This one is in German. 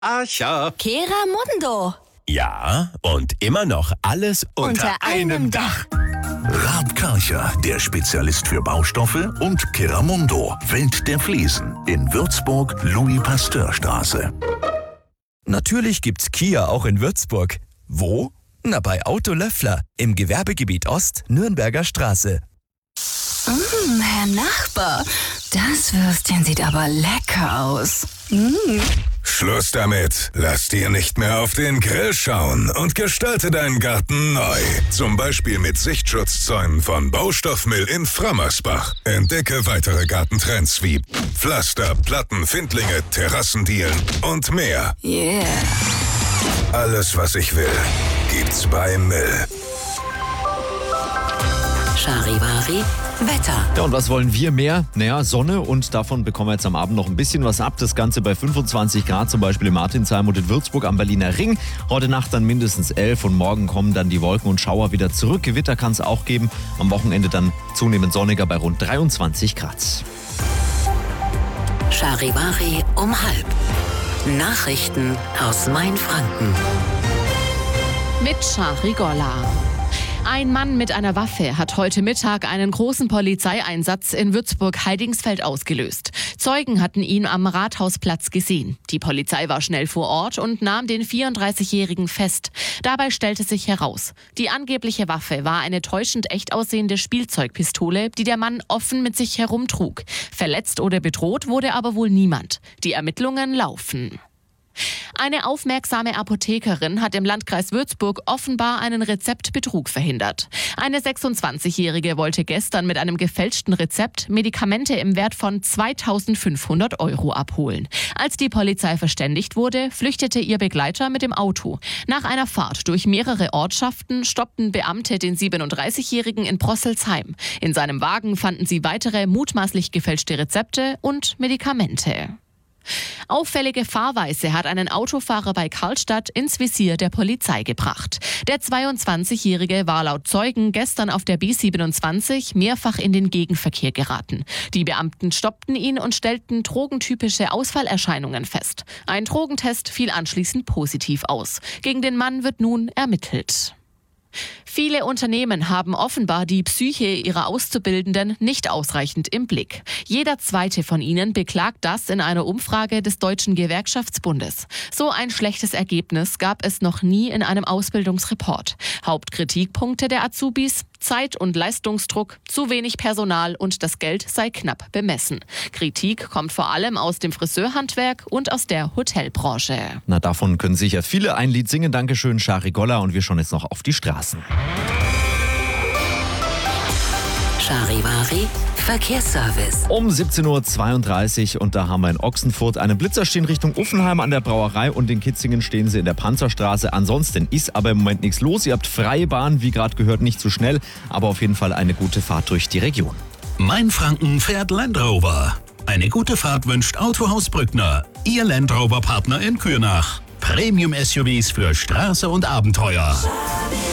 Archer. Keramundo. Ja, und immer noch alles unter einem Dach. Raab Karcher, der Spezialist für Baustoffe, und Keramundo, Welt der Fliesen, in Würzburg, Louis-Pasteur-Straße. Natürlich gibt's Kia auch in Würzburg. Wo? Na, bei Auto Löffler im Gewerbegebiet Ost, Nürnberger Straße. Herr Nachbar, das Würstchen sieht aber lecker aus. Schluss damit. Lass dir nicht mehr auf den Grill schauen und gestalte deinen Garten neu. Zum Beispiel mit Sichtschutzzäunen von Baustoffmill in Frammersbach. Entdecke weitere Gartentrends wie Pflaster, Platten, Findlinge, Terrassendielen und mehr. Yeah. Alles, was ich will, gibt's bei Mill. Charivari, Wetter. Ja, und was wollen wir mehr? Naja, Sonne, und davon bekommen wir jetzt am Abend noch ein bisschen was ab. Das Ganze bei 25 Grad, zum Beispiel in Martinsheim und in Würzburg am Berliner Ring. Heute Nacht dann mindestens 11 und morgen kommen dann die Wolken und Schauer wieder zurück. Gewitter kann es auch geben. Am Wochenende dann zunehmend sonniger bei rund 23 Grad. Charivari um 12:30. Nachrichten aus Mainfranken. Mit Shari Golla. Ein Mann mit einer Waffe hat heute Mittag einen großen Polizeieinsatz in Würzburg-Heidingsfeld ausgelöst. Zeugen hatten ihn am Rathausplatz gesehen. Die Polizei war schnell vor Ort und nahm den 34-Jährigen fest. Dabei stellte sich heraus, die angebliche Waffe war eine täuschend echt aussehende Spielzeugpistole, die der Mann offen mit sich herumtrug. Verletzt oder bedroht wurde aber wohl niemand. Die Ermittlungen laufen. Eine aufmerksame Apothekerin hat im Landkreis Würzburg offenbar einen Rezeptbetrug verhindert. Eine 26-Jährige wollte gestern mit einem gefälschten Rezept Medikamente im Wert von 2.500 € abholen. Als die Polizei verständigt wurde, flüchtete ihr Begleiter mit dem Auto. Nach einer Fahrt durch mehrere Ortschaften stoppten Beamte den 37-Jährigen in Prosselsheim. In seinem Wagen fanden sie weitere mutmaßlich gefälschte Rezepte und Medikamente. Auffällige Fahrweise hat einen Autofahrer bei Karlstadt ins Visier der Polizei gebracht. Der 22-Jährige war laut Zeugen gestern auf der B27 mehrfach in den Gegenverkehr geraten. Die Beamten stoppten ihn und stellten drogentypische Ausfallerscheinungen fest. Ein Drogentest fiel anschließend positiv aus. Gegen den Mann wird nun ermittelt. Viele Unternehmen haben offenbar die Psyche ihrer Auszubildenden nicht ausreichend im Blick. Jeder zweite von ihnen beklagt das in einer Umfrage des Deutschen Gewerkschaftsbundes. So ein schlechtes Ergebnis gab es noch nie in einem Ausbildungsreport. Hauptkritikpunkte der Azubis: Zeit- und Leistungsdruck, zu wenig Personal und das Geld sei knapp bemessen. Kritik kommt vor allem aus dem Friseurhandwerk und aus der Hotelbranche. Na, davon können sicher viele ein Lied singen. Dankeschön, Shari Golla, und wir schauen jetzt noch auf die Straßen. Charivari, Verkehrsservice. Um 17.32 Uhr, und da haben wir in Ochsenfurt einen Blitzer stehen Richtung Uffenheim an der Brauerei, und in Kitzingen stehen sie in der Panzerstraße. Ansonsten ist aber im Moment nichts los. Ihr habt freie Bahn, wie gerade gehört, nicht zu schnell, aber auf jeden Fall eine gute Fahrt durch die Region. Mainfranken fährt Land Rover. Eine gute Fahrt wünscht Autohaus Brückner, Ihr Land Rover Partner in Kürnach. Premium-SUVs für Straße und Abenteuer.